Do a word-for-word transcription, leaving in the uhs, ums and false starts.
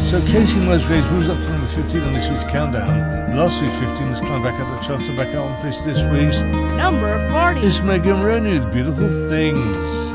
So Casey Musgraves moves up to number fifteen on this week's countdown. Last week's fifteen was climbed back up the charts and back out on place this week's number forty. It's Megan Roney with Beautiful Things.